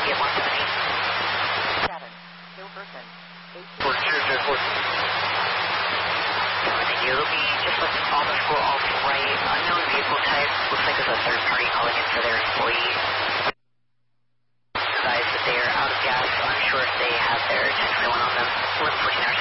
get 117. 7. No person. 8. For sure, just for. Thank you. It'll be just like on the school off right. Unknown vehicle type. Looks like it's a third party calling in for their employee. Advise that they are out of gas. Unsure if they have their 1021 on them. 1149.